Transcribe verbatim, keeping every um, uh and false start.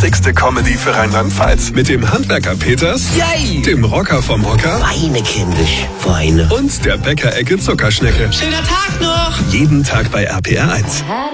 lustigste Comedy für Rheinland-Pfalz. Mit dem Handwerker Peters, Yay! dem Rocker vom Hocker Weine, kindisch, Weine. und der Bäckerecke Zuckerschnecke. Schöner Tag noch! Jeden Tag bei R P R eins.